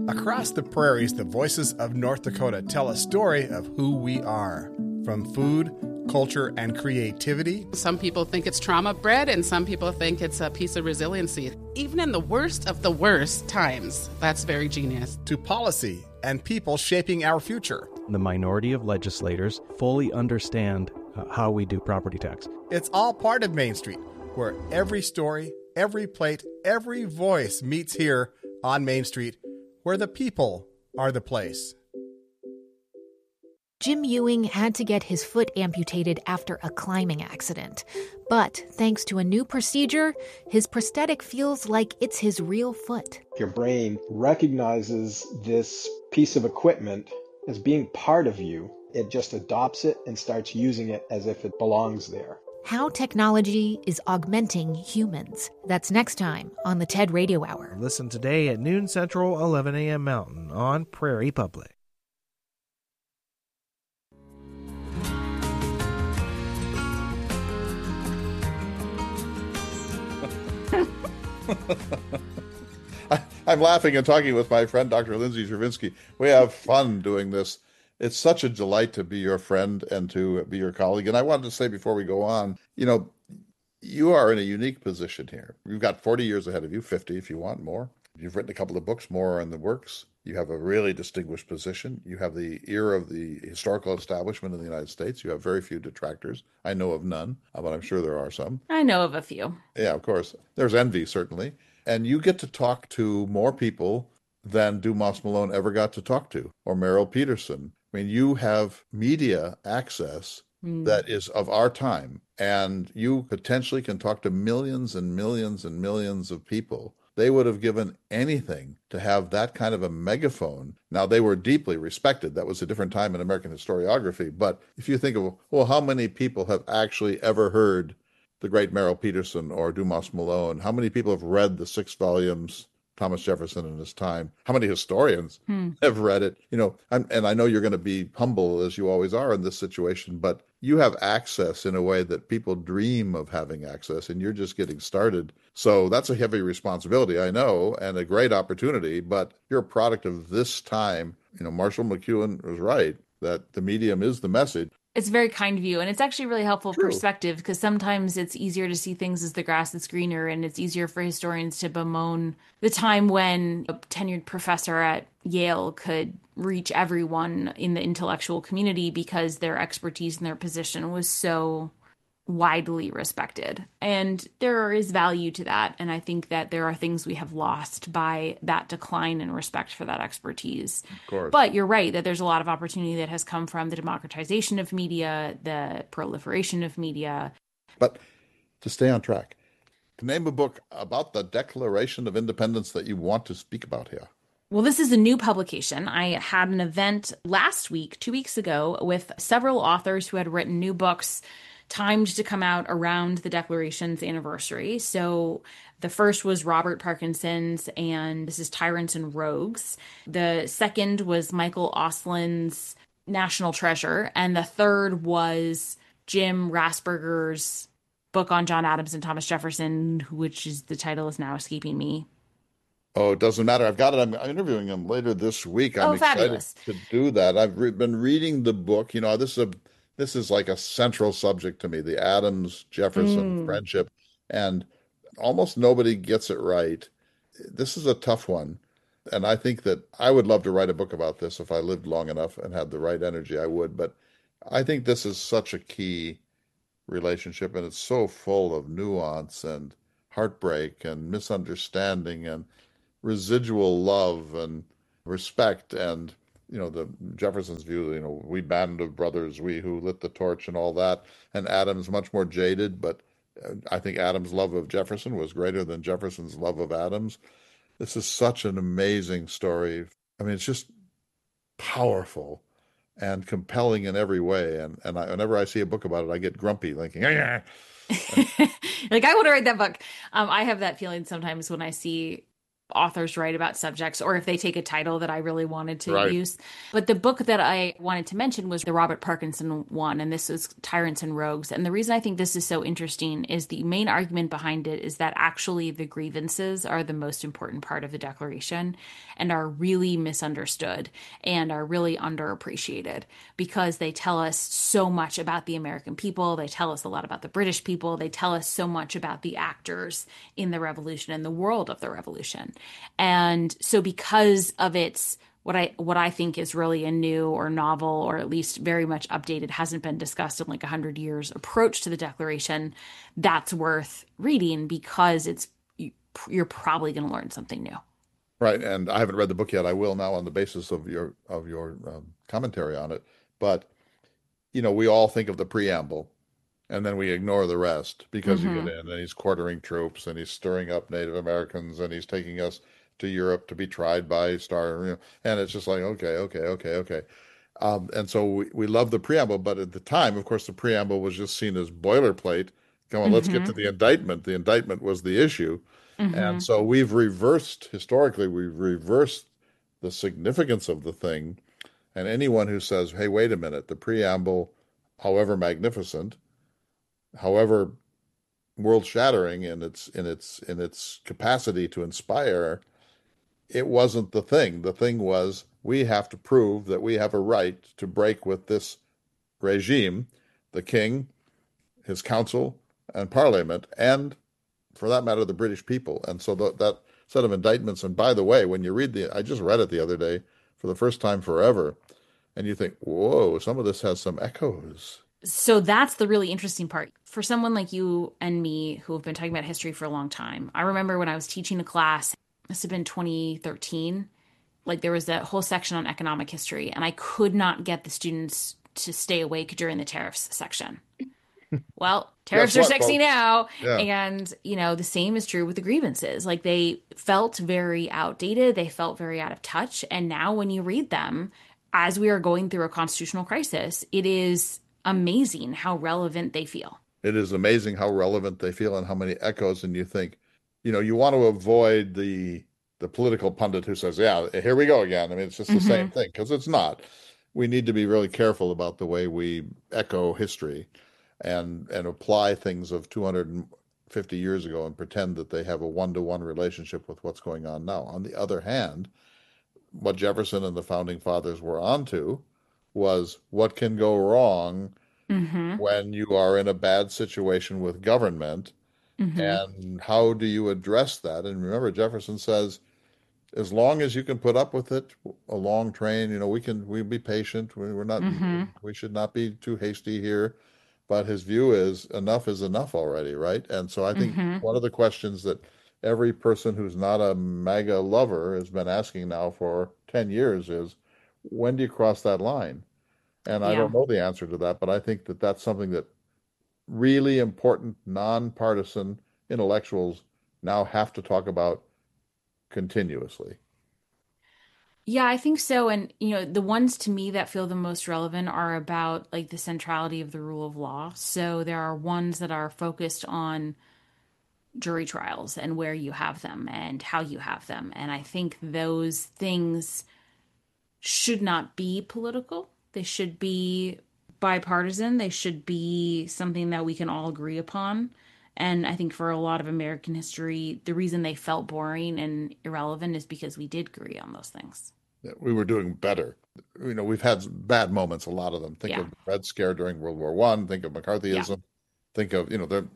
Across the prairies, the voices of North Dakota tell a story of who we are. From food, culture, and creativity. Some people think it's trauma bred, and some people think it's a piece of resiliency. Even in the worst of the worst times, that's very genius. To policy and people shaping our future. The minority of legislators fully understand how we do property tax. It's all part of Main Street, where every story, every plate, every voice meets here on Main Street, where the people are the place. Jim Ewing had to get his foot amputated after a climbing accident. But thanks to a new procedure, his prosthetic feels like it's his real foot. Your brain recognizes this piece of equipment as being part of you. It just adopts it and starts using it as if it belongs there. How technology is augmenting humans. That's next time on the TED Radio Hour. Listen today at noon Central, 11 a.m. Mountain on Prairie Public. I'm laughing and talking with my friend, Dr. Lindsay Chervinsky. We have fun doing this. It's such a delight to be your friend and to be your colleague. And I wanted to say before we go on, you are in a unique position here. You've got 40 years ahead of you, 50 if you want more. You've written a couple of books, more in the works. You have a really distinguished position. You have the ear of the historical establishment in the United States. You have very few detractors. I know of none, but I'm sure there are some. I know of a few. Yeah, of course. There's envy, certainly. And you get to talk to more people than Dumas Malone ever got to talk to, or Meryl Peterson. I mean, you have media access that is of our time, and you potentially can talk to millions and millions and millions of people. They would have given anything to have that kind of a megaphone. Now, they were deeply respected. That was a different time in American historiography. But if you think of, well, how many people have actually ever heard the great Meryl Peterson or Dumas Malone? How many people have read the 6 volumes, Thomas Jefferson in his time? How many historians have read it? And I know you're going to be humble, as you always are in this situation, but you have access in a way that people dream of having access, and you're just getting started. So that's a heavy responsibility, I know, and a great opportunity, but you're a product of this time. Marshall McLuhan was right that the medium is the message. It's very kind of you, and it's actually really helpful perspective, because sometimes it's easier to see things as the grass that's greener, and it's easier for historians to bemoan the time when a tenured professor at Yale could reach everyone in the intellectual community because their expertise and their position was so widely respected. And there is value to that, and I think that there are things we have lost by that decline in respect for that expertise. Of course. But you're right that there's a lot of opportunity that has come from the democratization of media, the proliferation of media. But to stay on track, to name a book about the Declaration of Independence that you want to speak about here. Well, this is a new publication. I had an event last week, 2 weeks ago, with several authors who had written new books timed to come out around the Declaration's anniversary. So the first was Robert Parkinson's, and this is Tyrants and Rogues. The second was Michael Oslin's National Treasure. And the third was Jim Rasberger's book on John Adams and Thomas Jefferson, which is the title is now escaping me. Oh, it doesn't matter. I've got it. I'm interviewing him later this week. I'm excited to do that. I've been reading the book. This is like a central subject to me, the Adams-Jefferson friendship, and almost nobody gets it right. This is a tough one, and I think that I would love to write a book about this if I lived long enough and had the right energy, I would, but I think this is such a key relationship, and it's so full of nuance and heartbreak and misunderstanding and residual love and respect and the Jefferson's view, we band of brothers, we who lit the torch and all that. And Adams much more jaded, but I think Adams' love of Jefferson was greater than Jefferson's love of Adams. This is such an amazing story. I mean, it's just powerful and compelling in every way. And whenever I see a book about it, I get grumpy, thinking, like, I want to write that book. I have that feeling sometimes when I see authors write about subjects or if they take a title that I really wanted to Right. use. But the book that I wanted to mention was the Robert Parkinson one, and this was Tyrants and Rogues. And the reason I think this is so interesting is the main argument behind it is that actually the grievances are the most important part of the Declaration and are really misunderstood and are really underappreciated because they tell us so much about the American people. They tell us a lot about the British people. They tell us so much about the actors in the revolution and the world of the revolution. And so because of its what I think is really a new or novel or at least very much updated, hasn't been discussed in like 100 years approach to the Declaration, that's worth reading because you're probably going to learn something new. Right, and I haven't read the book yet. I will now on the basis of your commentary on it. But we all think of the preamble, and then we ignore the rest because you get in and he's quartering troops and he's stirring up Native Americans and he's taking us to Europe to be tried by and it's just like okay. And so we love the preamble, but at the time, of course, the preamble was just seen as boilerplate. Come on, let's get to the indictment. The indictment was the issue. And so we've reversed the significance of the thing. And anyone who says, hey, wait a minute, the preamble, however magnificent, however world-shattering in its capacity to inspire, it wasn't the thing. The thing was, we have to prove that we have a right to break with this regime, the king, his council, and parliament, and for that matter, the British people. And so that set of indictments, and by the way, when you read I just read it the other day for the first time forever, and you think, whoa, some of this has some echoes. So that's the really interesting part. For someone like you and me who have been talking about history for a long time, I remember when I was teaching a class, this had been 2013, like there was that whole section on economic history, and I could not get the students to stay awake during the tariffs section. Well, tariffs are sexy folks? Now. Yeah. And, the same is true with the grievances. Like they felt very outdated. They felt very out of touch. And now when you read them, as we are going through a constitutional crisis, it is amazing how relevant they feel. It is amazing how relevant they feel and how many echoes. And you think, you want to avoid the political pundit who says, yeah, here we go again. I mean, it's just the same thing, because it's not. We need to be really careful about the way we echo history and apply things of 250 years ago and pretend that they have a one-to-one relationship with what's going on now. On the other hand, what Jefferson and the Founding Fathers were onto was what can go wrong when you are in a bad situation with government, and how do you address that? And remember, Jefferson says, as long as you can put up with it, a long train, we'll be patient. We're not, we should not be too hasty here. But his view is enough already, right? And so I think one of the questions that every person who's not a MAGA lover has been asking now for 10 years is, when do you cross that line? And I don't know the answer to that, but I think that that's something that really important, nonpartisan intellectuals now have to talk about continuously. Yeah, I think so. And, the ones to me that feel the most relevant are about like the centrality of the rule of law. So there are ones that are focused on jury trials and where you have them and how you have them. And I think those things should not be political. They should be bipartisan. They should be something that we can all agree upon. And I think for a lot of American history, the reason they felt boring and irrelevant is because we did agree on those things. We were doing better. We've had bad moments, a lot of them. Think of the Red Scare during World War I. Think of McCarthyism. Yeah. Think of,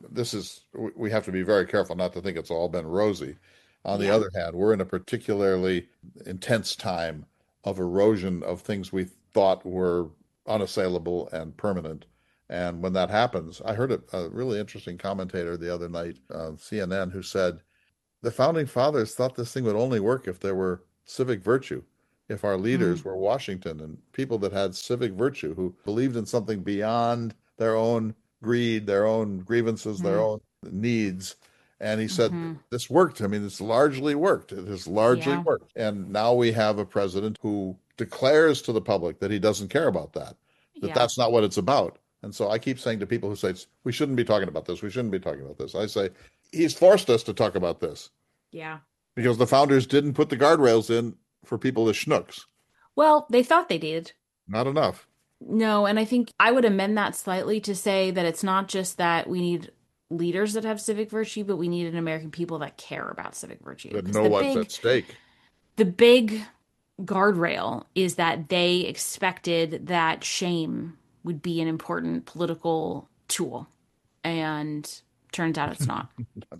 we have to be very careful not to think it's all been rosy. On the other hand, we're in a particularly intense time of erosion of things we thought were unassailable and permanent. And when that happens, I heard a really interesting commentator the other night on CNN who said, the Founding Fathers thought this thing would only work if there were civic virtue. If our leaders were Washington and people that had civic virtue, who believed in something beyond their own greed, their own grievances, their own needs. And he said, this worked. I mean, it's largely worked. It has largely worked. And now we have a president who declares to the public that he doesn't care about that, that's not what it's about. And so I keep saying to people who say, we shouldn't be talking about this. We shouldn't be talking about this. I say, he's forced us to talk about this. Yeah. Because the founders didn't put the guardrails in for people as schnooks. Well, they thought they did. Not enough. No, and I think I would amend that slightly to say that it's not just that we need leaders that have civic virtue, but we need an American people that care about civic virtue. That know what's at stake. The big guardrail is that they expected that shame would be an important political tool, and turns out it's not.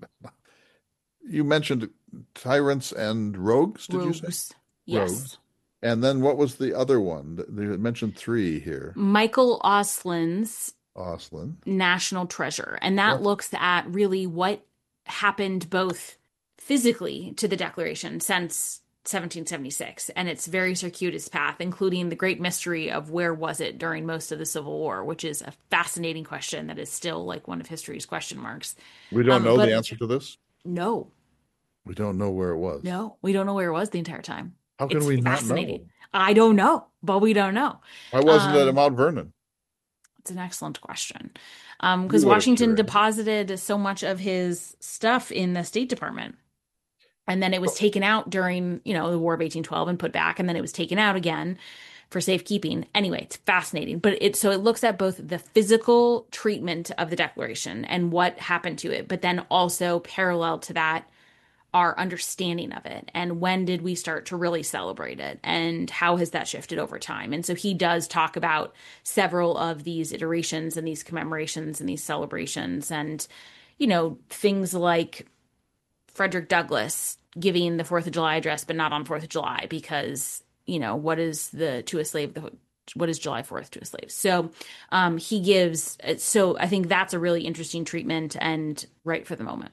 You mentioned tyrants and rogues, did you say? Yes. Rogues. And then what was the other one? They mentioned 3 here. Michael Oslin's National Treasure. And that looks at really what happened both physically to the Declaration since 1776 and its very circuitous path, including the great mystery of where was it during most of the Civil War, which is a fascinating question that is still like one of history's question marks. We don't know the answer to this? No. We don't know where it was. No, we don't know where it was the entire time. How can we not know? I don't know, but we don't know. Why wasn't it at Mount Vernon? It's an excellent question. Because Washington deposited so much of his stuff in the State Department. And then it was taken out during, the War of 1812 and put back. And then it was taken out again for safekeeping. Anyway, it's fascinating. But it looks at both the physical treatment of the Declaration and what happened to it, but then also parallel to that, our understanding of it and when did we start to really celebrate it and how has that shifted over time. And so he does talk about several of these iterations and these commemorations and these celebrations and, things like Frederick Douglass giving the 4th of July address, but not on 4th of July because, what is what is July 4th to a slave? So he gives, so I think that's a really interesting treatment and right for the moment.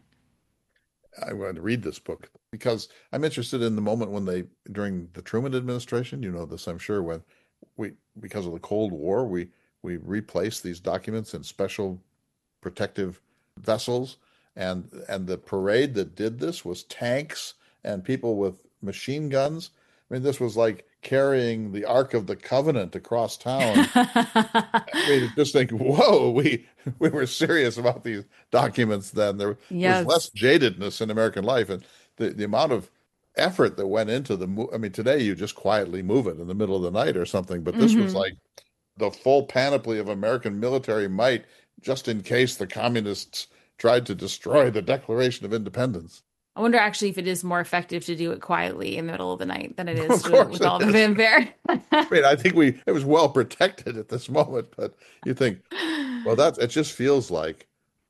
I wanted to read this book because I'm interested in the moment when during the Truman administration, this, I'm sure, when because of the Cold War, we replaced these documents in special protective vessels. And the parade that did this was tanks and people with machine guns. I mean, this was like carrying the Ark of the Covenant across town. I mean, just think, whoa, we were serious about these documents then. There was less jadedness in American life. And the amount of effort that went into today you just quietly move it in the middle of the night or something. But this was like the full panoply of American military might, just in case the communists tried to destroy the Declaration of Independence. I wonder actually if it is more effective to do it quietly in the middle of the night than it is to do it with all the fanfare. I think it was well protected at this moment, but you think, well, it just feels like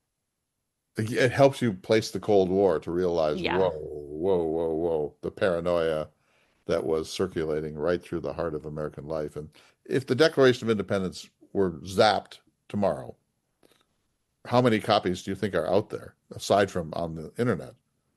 it helps you place the Cold War to realize, whoa, the paranoia that was circulating right through the heart of American life. And if the Declaration of Independence were zapped tomorrow, how many copies do you think are out there, aside from on the internet?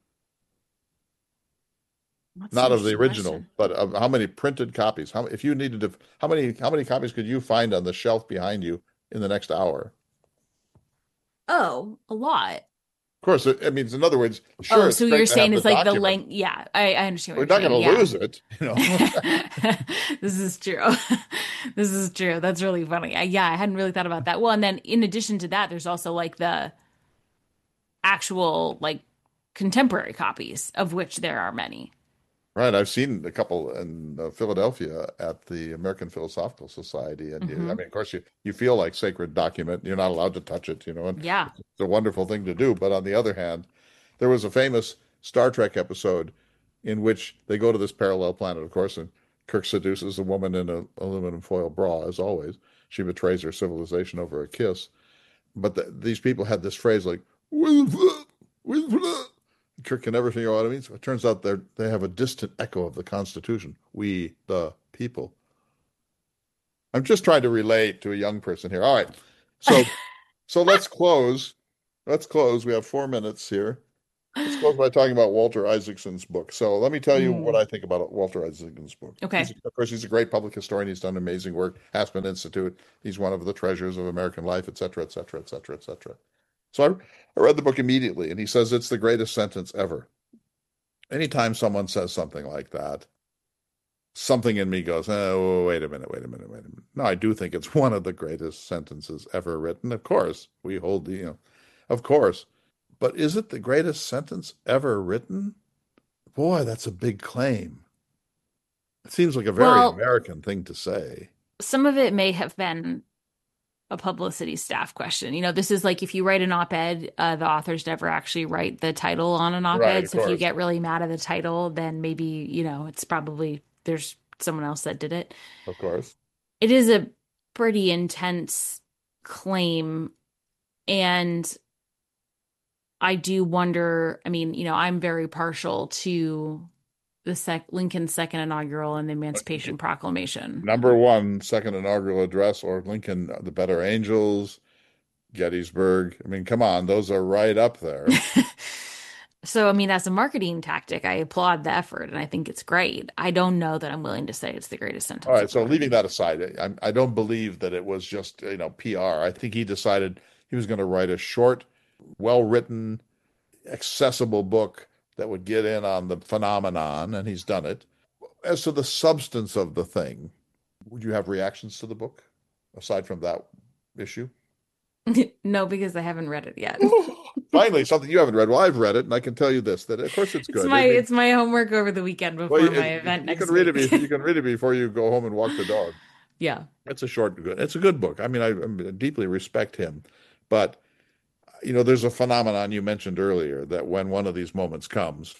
Not of the original, but of how many printed copies? How many copies could you find on the shelf behind you in the next hour? Oh, a lot. Of course, in other words, sure. Oh, so you're saying it's like the length? Yeah, I understand. We're not going to lose it, This is true. This is true. That's really funny. I hadn't really thought about that. Well, and then in addition to that, there's also like the actual like contemporary copies, of which there are many. Right. I've seen a couple in Philadelphia at the American Philosophical Society. And of course, you feel like sacred document. You're not allowed to touch it, and it's a wonderful thing to do. But on the other hand, there was a famous Star Trek episode in which they go to this parallel planet, of course, and Kirk seduces a woman in an aluminum foil bra, as always. She betrays her civilization over a kiss. But these people had this phrase like, Kirk can never figure out what it means. It turns out they have a distant echo of the Constitution. We, the people. I'm just trying to relate to a young person here. All right. So let's close. We have 4 minutes here. Let's close by talking about Walter Isaacson's book. So let me tell you what I think about Walter Isaacson's book. Okay. Of course, he's a great public historian. He's done amazing work. Aspen Institute. He's one of the treasures of American life, et cetera, et cetera, et cetera, et cetera. So I read the book immediately, and he says it's the greatest sentence ever. Anytime someone says something like that, something in me goes, oh, wait a minute. No, I do think it's one of the greatest sentences ever written. Of course, we hold of course. But is it the greatest sentence ever written? Boy, that's a big claim. It seems like a very American thing to say. Some of it may have been a publicity staff question. This is like if you write an op-ed, the authors never actually write the title on an op-ed. Right, so if you get really mad at the title, then maybe, it's probably there's someone else that did it. Of course. It is a pretty intense claim. And I do wonder, I'm very partial to the Lincoln's second inaugural and the Emancipation Proclamation. Number one, second inaugural address, or Lincoln, The Better Angels, Gettysburg. Come on, those are right up there. So, as a marketing tactic, I applaud the effort, and I think it's great. I don't know that I'm willing to say it's the greatest sentence. All right, so leaving that aside, I don't believe that it was just, PR. I think he decided he was going to write a short, well-written, accessible book that would get in on the phenomenon, and he's done it. As to the substance of the thing, would you have reactions to the book, aside from that issue? No, because I haven't read it yet. Finally, something you haven't read. Well, I've read it, and I can tell you this, that of course it's good. It's my homework over the weekend before my event next week. You can read it before you go home and walk the dog. Yeah. It's a good book. I deeply respect him. But, there's a phenomenon you mentioned earlier that when one of these moments comes,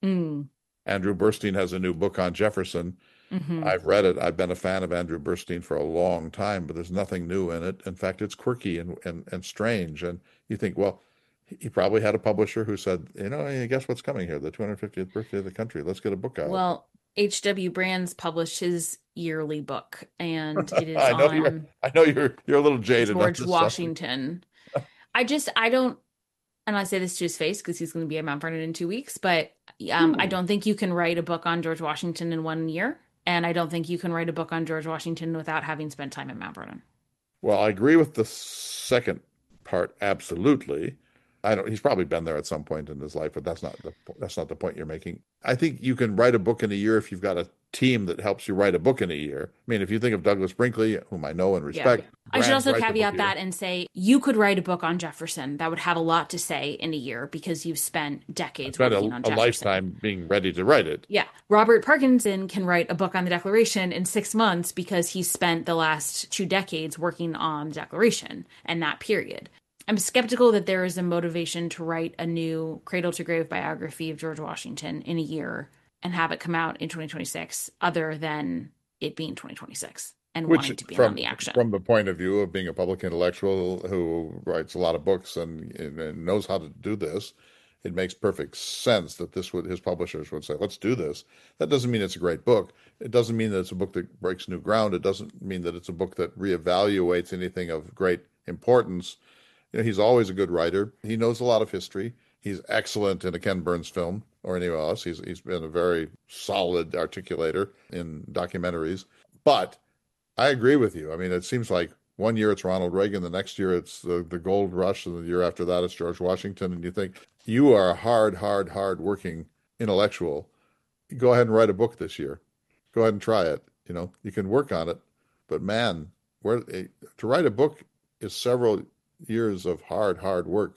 Andrew Burstein has a new book on Jefferson. Mm-hmm. I've read it. I've been a fan of Andrew Burstein for a long time, but there's nothing new in it. In fact, it's quirky and strange. And you think, well, he probably had a publisher who said, guess what's coming here? The 250th birthday of the country. Let's get a book out. Well, H.W. Brands published his yearly book, and it is I know you're a little jaded. George Washington. I don't, and I say this to his face because he's going to be at Mount Vernon in 2 weeks, but I don't think you can write a book on George Washington in 1 year. And I don't think you can write a book on George Washington without having spent time at Mount Vernon. Well, I agree with the second part, absolutely. He's probably been there at some point in his life, but that's not the point you're making. I think you can write a book in a year if you've got a team that helps you write a book in a year. If you think of Douglas Brinkley, whom I know and respect. Yeah. I should also caveat that and say you could write a book on Jefferson that would have a lot to say in a year because you've spent decades working on Jefferson. A lifetime being ready to write it. Yeah. Robert Parkinson can write a book on the Declaration in 6 months because he spent the last 2 decades working on the Declaration and that period. I'm skeptical that there is a motivation to write a new cradle-to-grave biography of George Washington in a year and have it come out in 2026, other than it being 2026 and wanting to be on the action. From the point of view of being a public intellectual who writes a lot of books and knows how to do this, it makes perfect sense that his publishers would say, let's do this. That doesn't mean it's a great book. It doesn't mean that it's a book that breaks new ground. It doesn't mean that it's a book that reevaluates anything of great importance. He's always a good writer. He knows a lot of history. He's excellent in a Ken Burns film or anyone else. He's been a very solid articulator in documentaries. But I agree with you. It seems like 1 year it's Ronald Reagan, the next year it's the gold rush, and the year after that it's George Washington. And you think, you are a hard working intellectual. Go ahead and write a book this year. Go ahead and try it. You can work on it. But man, to write a book is several years of hard work,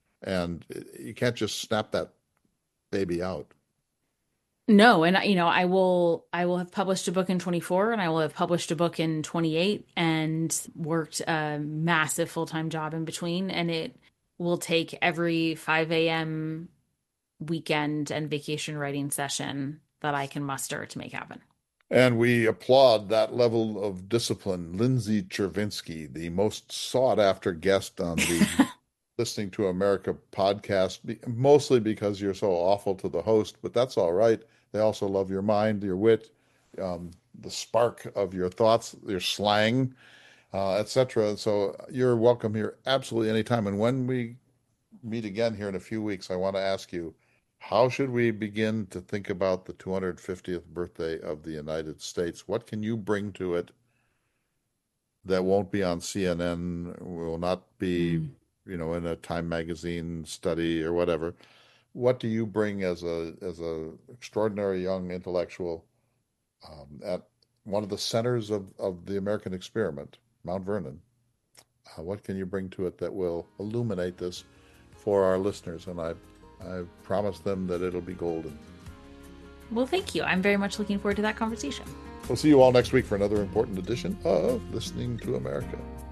and you can't just snap that baby out. No, and I will have published a book in 24, and I will have published a book in 28, and worked a massive full-time job in between, and it will take every 5 a.m. weekend and vacation writing session that I can muster to make happen. And we applaud that level of discipline. Lindsay Chervinsky, the most sought-after guest on the Listening to America podcast, mostly because you're so awful to the host, but that's all right. They also love your mind, your wit, the spark of your thoughts, your slang, etc. So you're welcome here absolutely anytime. And when we meet again here in a few weeks, I want to ask you, how should we begin to think about the 250th birthday of the United States? What can you bring to it that won't be on CNN, will not be, in a Time magazine study or whatever? What do you bring as a extraordinary young intellectual at one of the centers of the American experiment, Mount Vernon? What can you bring to it that will illuminate this for our listeners? And I promise them that it'll be golden. Well, thank you. I'm very much looking forward to that conversation. We'll see you all next week for another important edition of Listening to America.